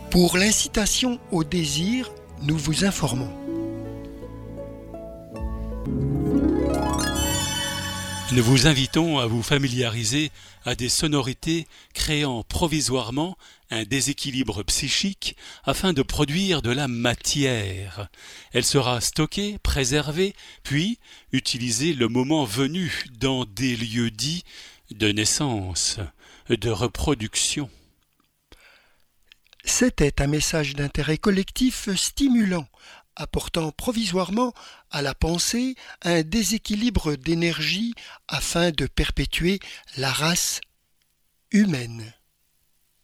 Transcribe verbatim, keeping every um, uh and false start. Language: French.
Pour l'incitation au désir, nous vous informons. Nous vous invitons à vous familiariser à des sonorités créant provisoirement un déséquilibre psychique afin de produire de la matière. Elle sera stockée, préservée, puis utilisée le moment venu dans des lieux dits de naissance, de reproduction. C'était un message d'intérêt collectif stimulant, apportant provisoirement à la pensée un déséquilibre d'énergie afin de perpétuer la race humaine.